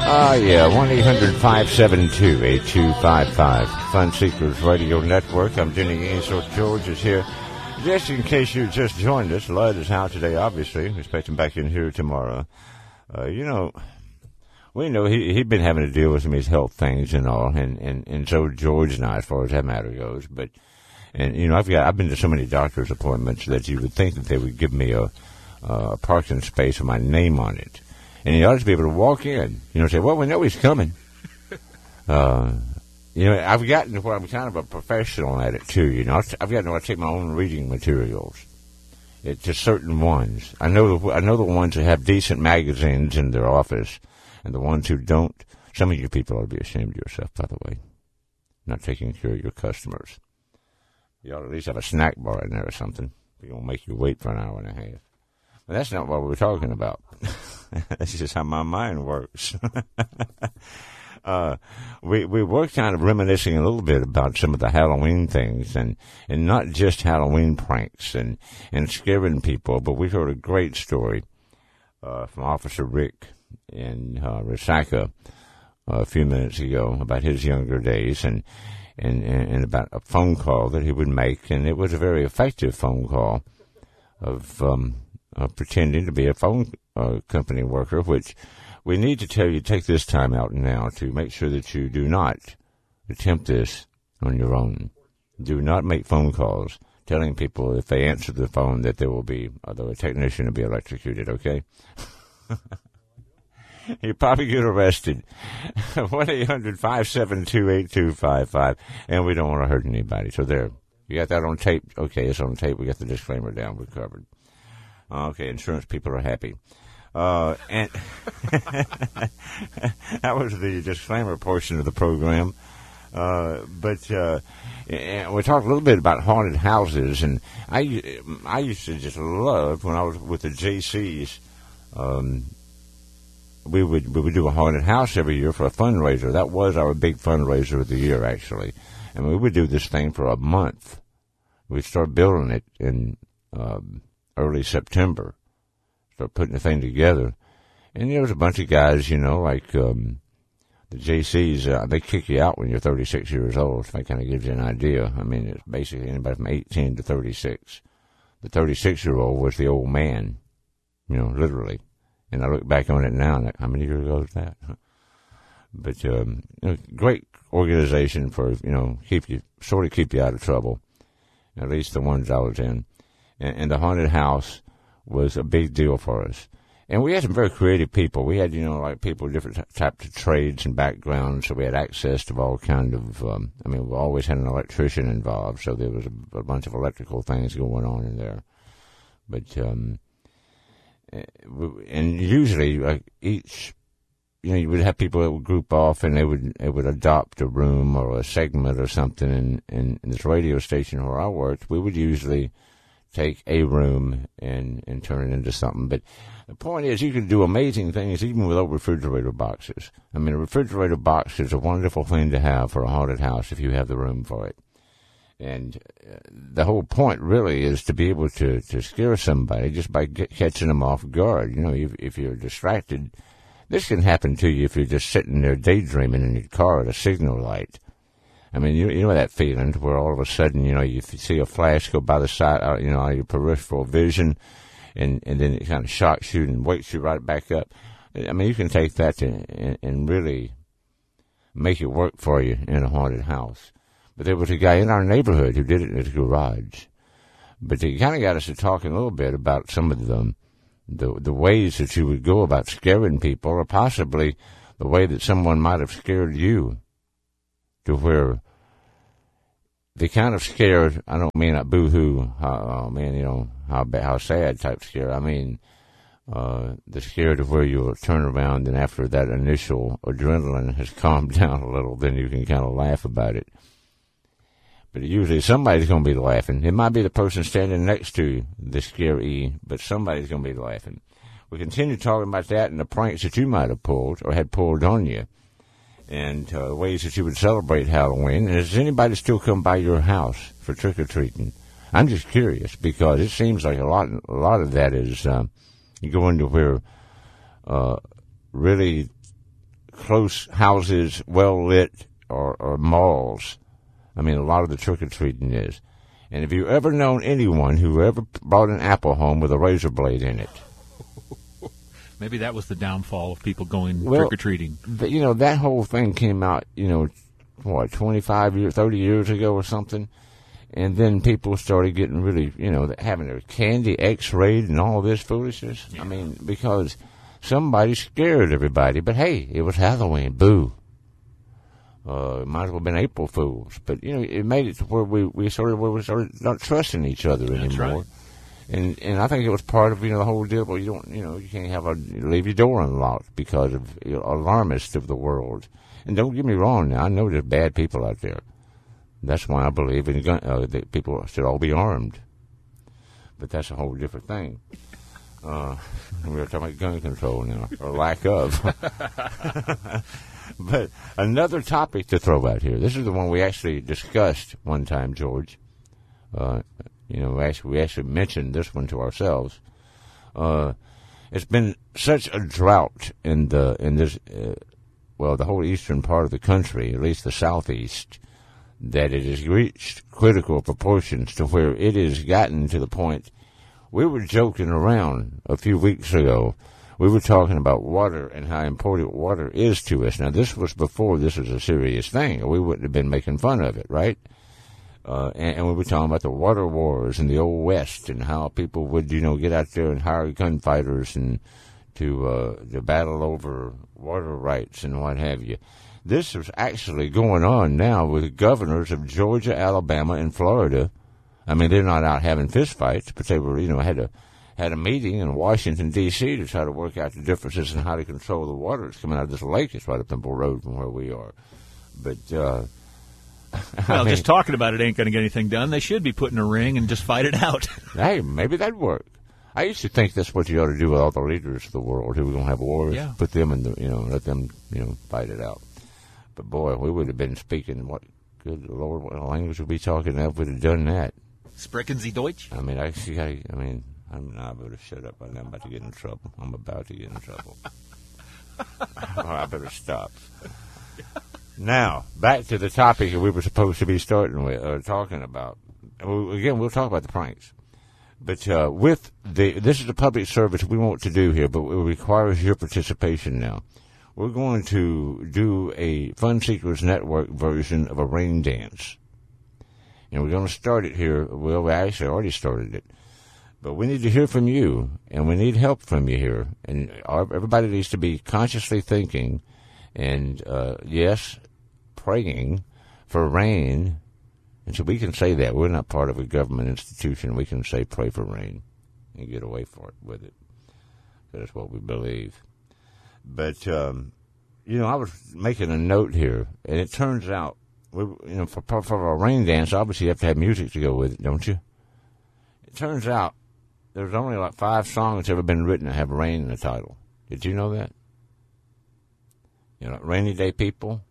Yeah, 1-800-572-8255. Fun Seekers Radio Network. I'm Jenny Ainsworth. George is here. Just in case you just joined us, Lud is out today, obviously. We expect him back in here tomorrow. We know he'd been having to deal with some of his health things and all, and so George and I, as far as that matter goes. But, I've been to so many doctor's appointments that you would think that they would give me a parking space with my name on it. And you ought to be able to walk in, say, well, we know he's coming. I've gotten to where I'm kind of a professional at it, too, I've gotten to take my own reading materials. It's just certain ones. I know the ones that have decent magazines in their office, and the ones who don't. Some of you people ought to be ashamed of yourself, by the way, not taking care of your customers. You ought to at least have a snack bar in there or something. They're going to make you wait for an hour and a half. But that's not what we're talking about. That's just how my mind works. We were kind of reminiscing a little bit about some of the Halloween things, and not just Halloween pranks and scaring people, but we heard a great story from Officer Rick in Resaca a few minutes ago about his younger days and about a phone call that he would make, and it was a very effective phone call of pretending to be a phone company worker, which we need to tell you, take this time out now to make sure that you do not attempt this on your own. Do not make phone calls telling people if they answer the phone that there will be, although a technician will be electrocuted, okay? You probably get arrested. 1-800-572-8255, and we don't want to hurt anybody. So there, you got that on tape? Okay, it's on tape. We got the disclaimer down. We're covered. Okay, insurance people are happy. And that was the disclaimer portion of the program. But we talked a little bit about haunted houses, and I used to just love when I was with the JCs. We would do a haunted house every year for a fundraiser. That was our big fundraiser of the year, actually. And we would do this thing for a month. We'd start building it in early September. Start putting the thing together. And there was a bunch of guys, like the JCs, they kick you out when you're 36 years old. So that kind of gives you an idea. I mean, it's basically anybody from 18 to 36. The 36-year-old was the old man, literally. And I look back on it now, and how many years ago was that? But great organization for keep you out of trouble. At least the ones I was in, and the haunted house was a big deal for us. And we had some very creative people. We had people with different types of trades and backgrounds, so we had access to all kind of. We always had an electrician involved, so there was a bunch of electrical things going on in there. But and usually each, you would have people that would group off and they would adopt a room or a segment or something. In this radio station where I worked, we would usually take a room and turn it into something. But the point is, you can do amazing things even without refrigerator boxes. A refrigerator box is a wonderful thing to have for a haunted house if you have the room for it. And the whole point really is to be able to scare somebody just by catching them off guard. If you're distracted, this can happen to you if you're just sitting there daydreaming in your car at a signal light. You know that feeling where all of a sudden, you see a flash go by the side, out of your peripheral vision, and then it kind of shocks you and wakes you right back up. You can take that and really make it work for you in a haunted house. But there was a guy in our neighborhood who did it in his garage. But they kind of got us to talking a little bit about some of the ways that you would go about scaring people, or possibly the way that someone might have scared you, to where they kind of scared. I don't mean a boo-hoo, how sad type scare. The scare to where you'll turn around, and after that initial adrenaline has calmed down a little, then you can kind of laugh about it. But usually somebody's going to be laughing. It might be the person standing next to the scaree, but somebody's going to be laughing. We continue talking about that and the pranks that you might have pulled or had pulled on you, and ways that you would celebrate Halloween. And does anybody still come by your house for trick-or-treating? I'm just curious, because it seems like a lot of that is you go into where really close houses, well lit, or malls. I mean, a lot of the trick-or-treating is. And have you ever known anyone who ever brought an apple home with a razor blade in it? Maybe that was the downfall of people going trick-or-treating. That whole thing came out, 25 years, 30 years ago or something. And then people started getting really, having their candy X-rayed and all this foolishness. Yeah. I mean, because somebody scared everybody. But, hey, it was Halloween. Boo. It might as well have been April Fools. But, it made it to where we started not trusting each other anymore. That's right. And I think it was part of, the whole deal. Well, you can't leave your door unlocked because of alarmists of the world. And don't get me wrong now. I know there's bad people out there. That's why I believe in that people should all be armed. But that's a whole different thing. We're talking about gun control now, or lack of. But another topic to throw out here. This is the one we actually discussed one time, George. We actually mentioned this one to ourselves. It's been such a drought in the whole eastern part of the country, at least the southeast, that it has reached critical proportions to where it has gotten to the point. We were joking around a few weeks ago. We were talking about water and how important water is to us. Now, this was before this was a serious thing. We wouldn't have been making fun of it, right? And we were talking about the water wars in the Old West and how people would, get out there and hire gunfighters and to battle over water rights and what have you. This is actually going on now with the governors of Georgia, Alabama, and Florida. I mean, they're not out having fistfights, but they were, had a meeting in Washington, D.C. to try to work out the differences in how to control the water that's coming out of this lake. It's right up the road from where we are. But, just talking about it ain't going to get anything done. They should be put in a ring and just fight it out. Hey, maybe that'd work. I used to think that's what you ought to do with all the leaders of the world who were going to have wars. Yeah. Put them in let them, fight it out. But, boy, we would have been speaking, good Lord, what language would we talking if we'd have done that? Sprechen Sie Deutsch? I'm not about to shut up. I'm about to get in trouble. I'm about to get in trouble. I better stop. Now, back to the topic that we were supposed to be starting with, talking about. Again, we'll talk about the pranks. But this is a public service we want to do here, but it requires your participation now. We're going to do a Fun Seekers Network version of a rain dance. And we're going to start it here. Well, we actually already started it. But we need to hear from you, and we need help from you here. And everybody needs to be consciously thinking and, yes, praying for rain. And so we can say that. We're not part of a government institution. We can say pray for rain and get away with it. That's what we believe. But, I was making a note here, and it turns out, for a rain dance, obviously you have to have music to go with it, don't you? It turns out there's only like 5 songs ever been written that have rain in the title. Did you know that? Like Rainy Day People,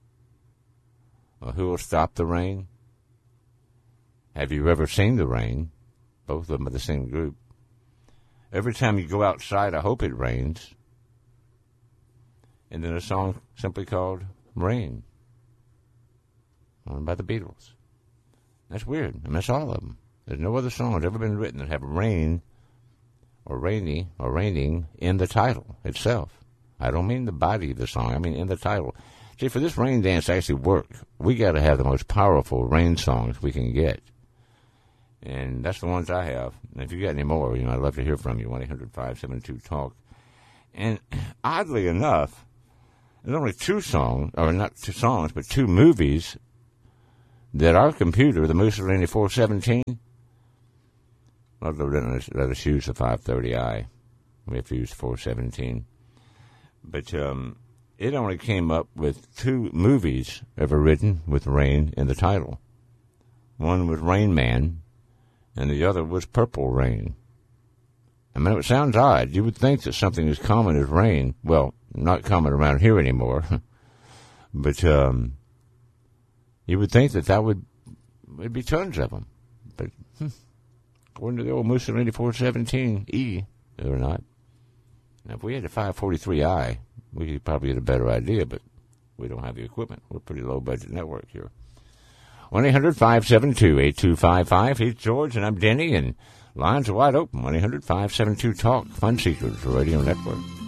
or Who Will Stop the Rain? Have You Ever Seen the Rain? Both of them are the same group. Every Time You Go Outside, I Hope It Rains. And then a song simply called Rain, one by the Beatles. That's weird. I mean, that's all of them. There's no other song that's ever been written that have rain or rainy or raining in the title itself. I don't mean the body of the song. I mean in the title. See, for this rain dance to actually work, we got to have the most powerful rain songs we can get. And that's the ones I have. And if you got any more, I'd love to hear from you. 1-800-572-TALK. And oddly enough, there's only 2 songs, or not 2 songs, but 2 movies that our computer, the Mussolini 417, let us use the 530i. We have to use 417. But it only came up with 2 movies ever written with rain in the title. One was Rain Man, and the other was Purple Rain. I mean, it sounds odd. You would think that something as common as rain, well, not common around here anymore, but you would think that would be tons of them. But according to the old Mussolini 417E, they're not. Now, if we had a 543i, we probably get a better idea, but we don't have the equipment. We're a pretty low-budget network here. 1-800-572-8255. He's George, and I'm Denny, and lines are wide open. 1-800-572-TALK. Fun Seekers Radio Network.